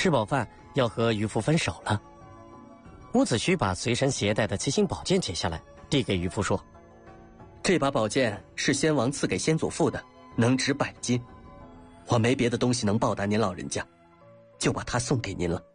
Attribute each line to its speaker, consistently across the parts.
Speaker 1: 吃饱饭要和渔夫分手了。伍子胥把随身携带的七星宝剑解下来，递给渔夫说：“
Speaker 2: 这把宝剑是先王赐给先祖父的，能值100斤。我没别的东西能报答您老人家，就把它送给您了。”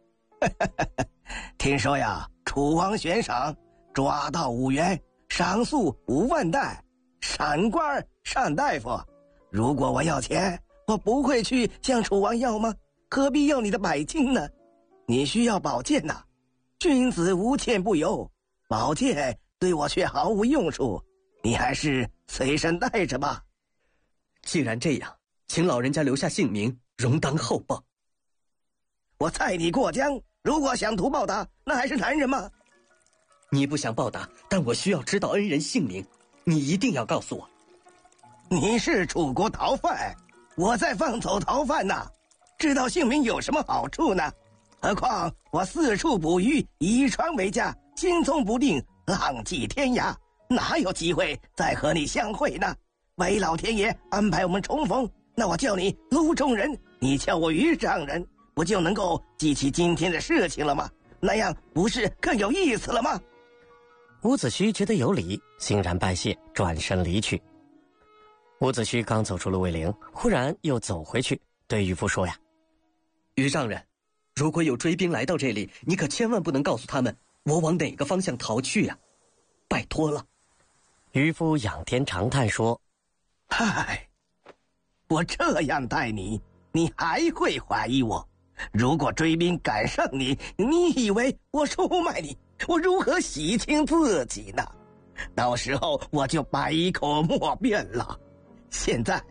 Speaker 3: 听说呀，楚王悬赏，抓到5员，赏粟5万担，赏官上大夫。如果我要钱，我不会去向楚王要吗？何必要你的100斤呢？你需要宝剑呐，君子无剑不游，宝剑对我却毫无用处，你还是随身带着吧。
Speaker 2: 既然这样，请老人家留下姓名，容当后报。
Speaker 3: 我载你过江，如果想图报答，那还是男人吗？
Speaker 2: 你不想报答，但我需要知道恩人姓名，你一定要告诉我。
Speaker 3: 你是楚国逃犯，我在放走逃犯呢，知道姓名有什么好处呢？何况我四处捕鱼，以船为家，行踪不定，浪迹天涯，哪有机会再和你相会呢？唯老天爷安排我们重逢，那我叫你卢中人，你叫我渔丈人，不就能够记起今天的事情了吗？那样不是更有意思了吗？
Speaker 1: 伍子胥觉得有理，欣然拜谢，转身离去。伍子胥刚走出了卫陵，忽然又走回去，对渔夫说呀：“
Speaker 2: 渔丈人，如果有追兵来到这里，你可千万不能告诉他们我往哪个方向逃去呀，拜托了。”
Speaker 1: 渔夫仰天长叹说：“
Speaker 3: 嗨，我这样待你，你还会怀疑我？如果追兵赶上你，你以为我出卖你，我如何洗清自己呢？到时候我就百口莫辩了。现在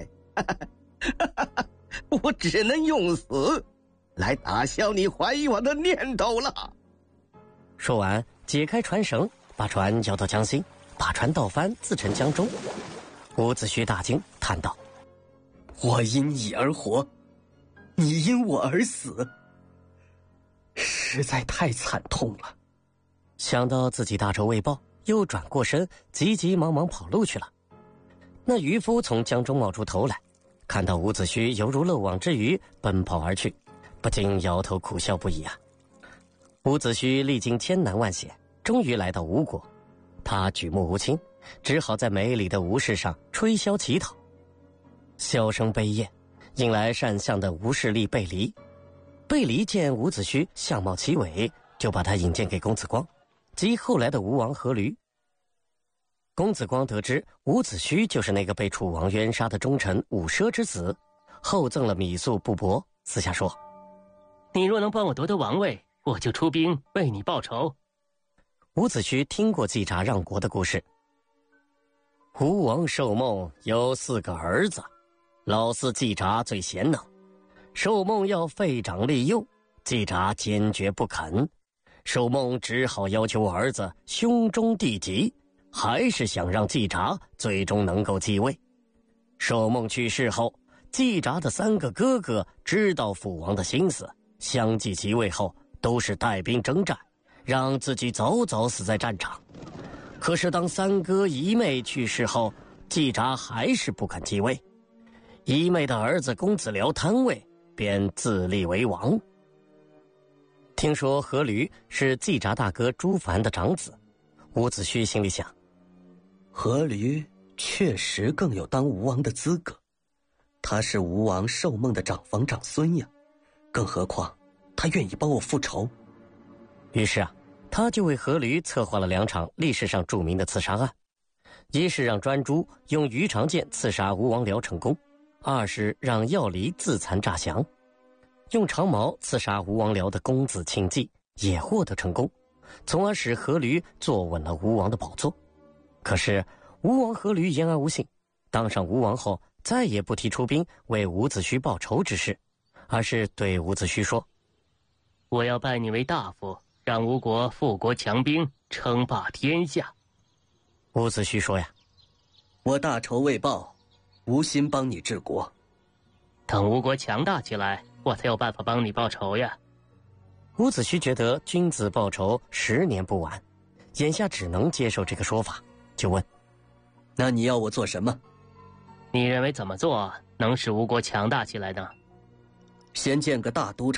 Speaker 3: 我只能用死来打消你怀疑我的念头了。”
Speaker 1: 说完，解开船绳，把船摇到江心，把船倒翻，自沉江中。伍子胥大惊，叹道：“
Speaker 2: 我因你而活，你因我而死，实在太惨痛了。”
Speaker 1: 想到自己大仇未报，又转过身，急急忙忙跑路去了。那渔夫从江中冒出头来，看到伍子胥犹如漏网之鱼奔跑而去，不禁摇头苦笑不已啊。伍子胥历经千难万险，终于来到吴国，他举目无亲，只好在美丽的吴市上吹箫乞讨。箫声悲咽，引来善相的吴士吏贝离。贝离见伍子胥相貌奇伟，就把他引荐给公子光，即后来的吴王阖闾。公子光得知伍子胥就是那个被楚王冤杀的忠臣伍奢之子，厚赠了米粟布帛，私下说：“
Speaker 4: 你若能帮我夺得王位，我就出兵为你报仇。”
Speaker 1: 伍子胥听过季札让国的故事。吴王寿梦有4个儿子，老四季札最贤能，寿梦要废长立幼，季札坚决不肯。寿梦只好要求儿子兄终弟及，还是想让季札最终能够继位。寿梦去世后，季札的3个哥哥知道父王的心思，相继即位后都是带兵征战，让自己早早死在战场。可是当3哥一妹去世后，季札还是不肯继位。一妹的儿子公子僚贪位，便自立为王。听说阖闾是季札大哥朱凡的长子，伍子胥心里想：
Speaker 2: 阖闾确实更有当吴王的资格，他是吴王寿梦的长房长孙呀，更何况他愿意帮我复仇。
Speaker 1: 于是他就为阖闾策划了2场历史上著名的刺杀案，一是让专诸用鱼肠剑刺杀吴王僚成功，二是让药离自残诈降，用长矛刺杀吴王僚的公子庆忌，也获得成功，从而使阖闾坐稳了吴王的宝座。可是吴王阖闾言而无信，当上吴王后再也不提出兵为伍子胥报仇之事，而是对伍子胥说：“
Speaker 4: 我要拜你为大夫，让吴国富国强兵，称霸天下。”
Speaker 1: 伍子胥说呀：“
Speaker 2: 我大仇未报，无心帮你治国。
Speaker 4: 等吴国强大起来，我才有办法帮你报仇呀。”
Speaker 1: 伍子胥觉得君子报仇10年不晚，眼下只能接受这个说法，就问：“
Speaker 2: 那你要我做什么？”
Speaker 4: 你认为怎么做能使吴国强大起来呢？
Speaker 2: 先建个大都